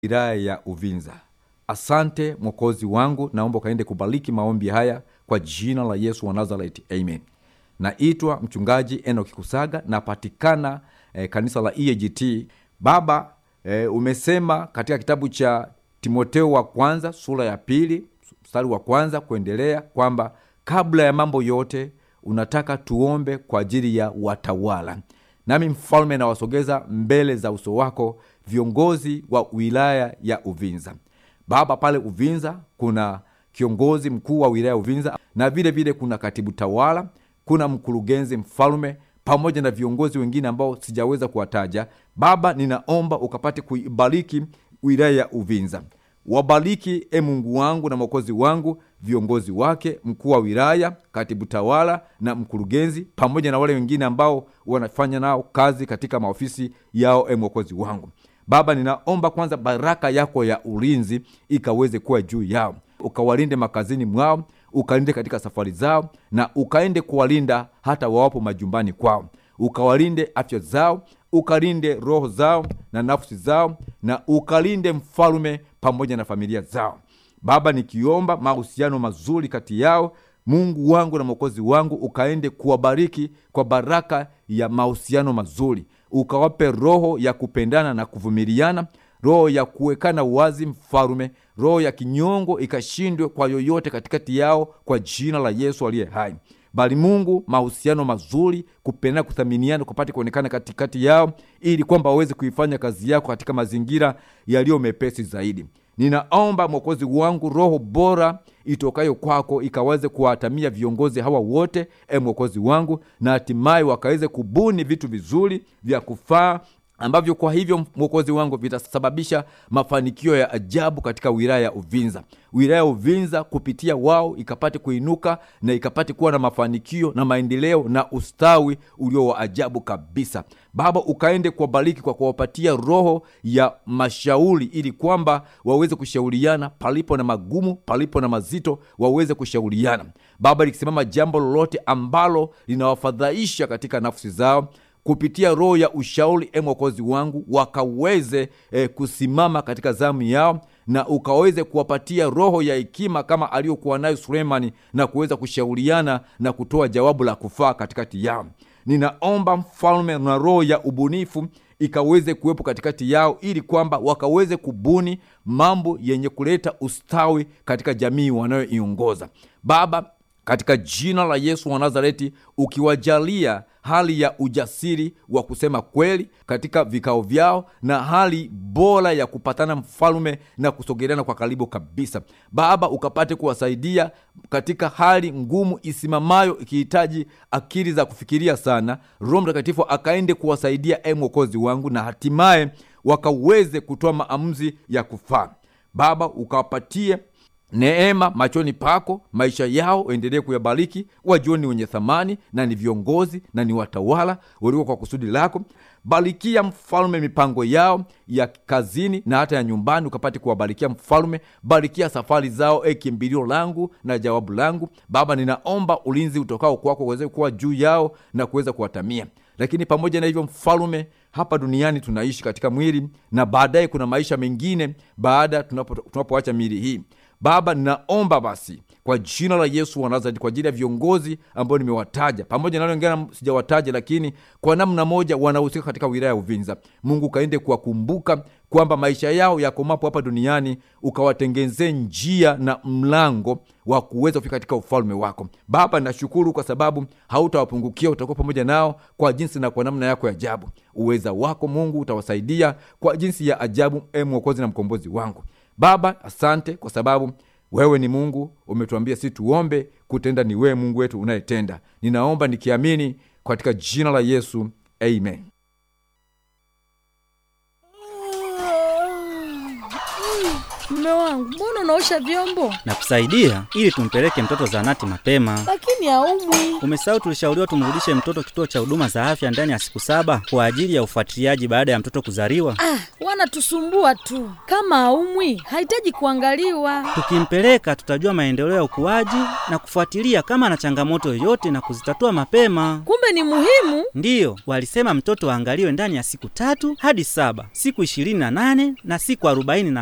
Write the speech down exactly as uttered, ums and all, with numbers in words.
wilaya ya Uvinza. Asante Mwokozi wangu, naomba kaende kubariki maombi haya kwa jina la Yesu wa Nazareti. Amen. Naitwa mchungaji Enoki Kusaga, napatikana eh, kanisa la E A G T. Baba, eh, umesema katika kitabu cha Timotheo wa kwanza sura ya pili mstari wa kwanza kuendelea kwamba kabla ya mambo yote unataka tuombe kwa ajili ya watawala. Nami mfalme na wasogeza mbele za uso wako viongozi wa wilaya ya Uvinza. Baba, pale Uvinza kuna kiongozi mkuu wa wilaya Uvinza, na vile vile kuna katibu tawala, kuna mkurugenzi mfalme, pamoja na viongozi wengine ambao sijaweza kuwataja. Baba, ninaomba ukapate kuibariki wilaya ya Uvinza. Wabariki e Mungu wangu na Mwokozi wangu viongozi wake, mkuu wa wilaya, katibu tawala na mkurugenzi, pamoja na wale wengine ambao wanafanya nao kazi katika maofisi yao e Mwokozi wangu. Baba, ninaomba kwanza baraka yako ya ulinzi ikaweze kuwa juu yao. Ukawalinde makazini mwao, ukalinde katika safari zao, na ukaende kuwalinda hata wawapo majumbani kwao. Ukawalinde afya zao, ukalinde roho zao na nafsi zao, na ukalinde mfalme pamoja na familia zao. Baba, nikiomba mahusiano mazuri kati yao, Mungu wangu na Mwokozi wangu, ukaende kuwabariki kwa baraka ya mahusiano mazuri. Ukawape roho ya kupendana na kuvumiliana, roho ya kuwekana wazi mfalme, roho ya kinyongo ikashindwe kwa yoyote katikati yao kwa jina la Yesu aliye hai. Bali Mungu, mahusiano mazuri, kupendana, kuthaminiana kupate kuonekana katikati yao, ili kwamba waweze kuifanya kazi yako katika mazingira yaliyo mepesi zaidi. Ninaomba Mwokozi wangu, roho bora itokayo kwako ikaweze kuwatamia viongozi hawa wote e Mwokozi wangu, na hatimaye wakaweze kubuni vitu vizuri vya kufaa, ambavyo kwa hivyo Mwokozi wangu vitasababisha mafanikio ya ajabu katika wilaya ya Uvinza. Wilaya ya Uvinza kupitia wao ikapate kuinuka na ikapate kuwa na mafanikio na maendeleo na ustawi ulio wa ajabu kabisa. Baba, ukaende kuwabariki kwa kuwapatia roho ya mashauri, ili kwamba waweze kushauriana palipo na magumu, palipo na mazito, waweze kushauriana. Baba, likisimama jambo lolote ambalo linawafadhaisha katika nafsi zao, kupitia roho ya ushauri e Mwokozi wangu, wakaweze e, kusimama katika zamu yao, na ukaweze kuwapatia roho ya hekima kama aliyokuwa nayo Sulemani, na kuweza kushauriana na kutoa jawabu la kufaa katikati yao. Ninaomba mfalme, na roho ya ubunifu ikaweze kuwepo katikati yao, ili kwamba wakaweze kubuni mambo yenye kuleta ustawi katika jamii wanayoiongoza. Baba, katika jina la Yesu wa Nazareti, ukiwajalia hali ya ujasiri wa kusema kweli katika vikao vyao, na hali bora ya kupatana mfalme na kusogeleana kwa karibu kabisa. Baba, ukapate kuwasaidia katika hali ngumu isimamayo ikihitaji akili za kufikiria sana. Roho Mtakatifu akaende kuwasaidia e Mwokozi wangu, na hatimaye wakaweze kutoa maamuzi ya kufaa. Baba, ukawapatie neema machoni pako, maisha yao endelee kuyabariki, wajioni wenye thamani, na ni viongozi na ni watawala walio kwa kusudi lako. Barikia mfalme mipango yao ya kazini na hata ya nyumbani, ukapate kuwabarikia mfalme. Barikia safari zao e kimbilio langu na jawabu langu. Baba, ninaomba ulinzi utokao kwako uweze kuwa juu yao na kuweza kuwatamia. Lakini pamoja na hivyo mfalme, hapa duniani tunaishi katika mwili, na baadaye kuna maisha mengine baada tunapo tunapoacha miili hii. Baba, ninaomba basi kwa jina la Yesu wa Nazareti, kwa ajili ya viongozi ambao nimewataja, pamoja na wengine sijawataja, lakini kwa namna moja wanahusika katika wilaya ya Uvinza. Mungu kaende kuwakumbuka kwamba maisha yao yakomapo hapa duniani, ukawatengezee njia na mlango wa kuweza kufika katika ufalme wako. Baba, nashukuru kwa sababu hautawapungukia, utakuwa pamoja nao kwa jinsi na kwa namna yako ya ajabu. Uweza wako Mungu utawasaidia kwa jinsi ya ajabu, e Mwokozi na mkombozi wangu. Baba, asante kwa sababu wewe ni Mungu. Umetuambia si tuombe, kutenda ni wewe Mungu wetu unayetenda. Ninaomba nikiamini katika jina la Yesu. Amen. Mume wangu, mbona unaosha vyombo? Nakusaidia ili tumpeleke mtoto zahanati mapema. Lakini haumwi. Umesahau tulishauriwa tumrudishe mtoto kituo cha huduma za afya ndani ya siku saba kwa ajili ya ufuatiliaji baada ya mtoto kuzaliwa. Ah, wanatusumbua tu. Kama haumwi, hahitaji kuangaliwa. Tukimpeleka tutajua maendeleo ya ukuaji na kufuatilia kama ana changamoto yoyote na kuzitatua mapema. Kumbe ni muhimu. Ndiyo, walisema mtoto aangaliwe ndani ya siku tatu hadi saba, siku ishirini na nane na siku arobaini na